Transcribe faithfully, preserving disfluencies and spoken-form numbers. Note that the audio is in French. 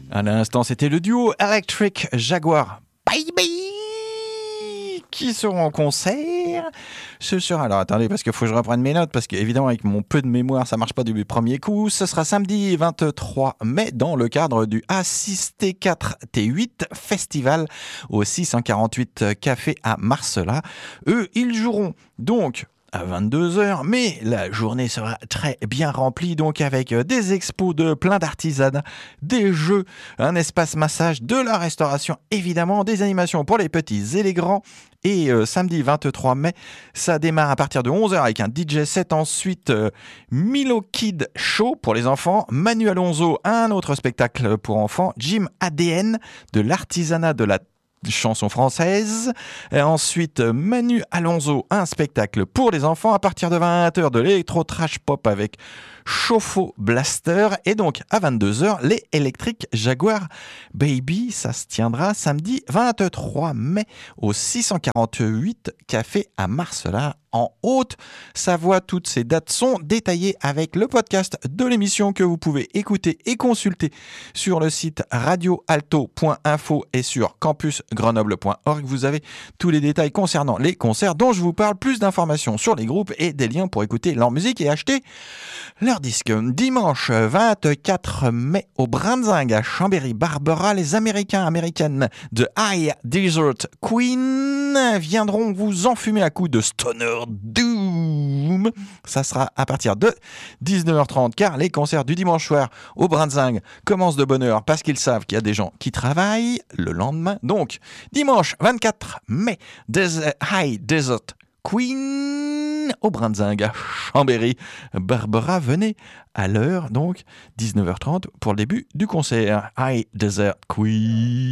À l'instant, c'était le duo Electric Jaguar Baby qui seront en concert. Ce sera, alors attendez, parce qu'il faut que je reprenne mes notes, parce qu'évidemment, avec mon peu de mémoire, ça marche pas du premier coup. Ce sera samedi vingt-trois mai dans le cadre du A six T quatre T huit Festival au six cent quarante-huit Café à Marcella. Eux, ils joueront donc à vingt-deux heures, mais la journée sera très bien remplie, donc avec des expos de plein d'artisanat, des jeux, un espace massage, de la restauration, évidemment, des animations pour les petits et les grands. Et euh, samedi vingt-trois mai, ça démarre à partir de onze heures avec un D J set. Ensuite, euh, Milo Kid Show pour les enfants, Manu Alonso, un autre spectacle pour enfants, Jim A D N, de l'artisanat de la chanson française. Et ensuite, Manu Alonso, un spectacle pour les enfants à partir de vingt heures, de l'électro trash pop avec Chauffe-eau Blaster. Et donc, à vingt-deux heures, les Electric Jaguar Baby. Ça se tiendra samedi vingt-trois mai au six cent quarante-huit Café à Marcella, en Haute-Savoie. Toutes ces dates sont détaillées avec le podcast de l'émission que vous pouvez écouter et consulter sur le site radio alto point info et sur campus grenoble point org. Vous avez tous les détails concernant les concerts dont je vous parle, plus d'informations sur les groupes et des liens pour écouter leur musique et acheter leur disque. Dimanche vingt-quatre mai au Branzing à Chambéry, Barbara, les Américains américaines de High Desert Queen viendront vous enfumer à coups de stoner doom. Ça sera à partir de dix-neuf heures trente, car les concerts du dimanche soir au Branzing commencent de bonne heure parce qu'ils savent qu'il y a des gens qui travaillent le lendemain. Donc, dimanche vingt-quatre mai, Des- High Desert Queen au Branzing à Chambéry. Barbara, venez à l'heure, donc dix-neuf heures trente pour le début du concert. High Desert Queen.